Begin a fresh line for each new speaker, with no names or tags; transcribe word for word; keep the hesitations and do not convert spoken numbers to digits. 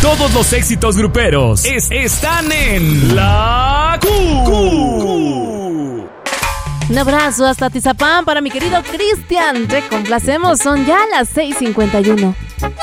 Todos los éxitos gruperos es, están en La Q. Q.
Un abrazo hasta Tizapán para mi querido Cristian. Te complacemos, son ya las seis cincuenta y uno.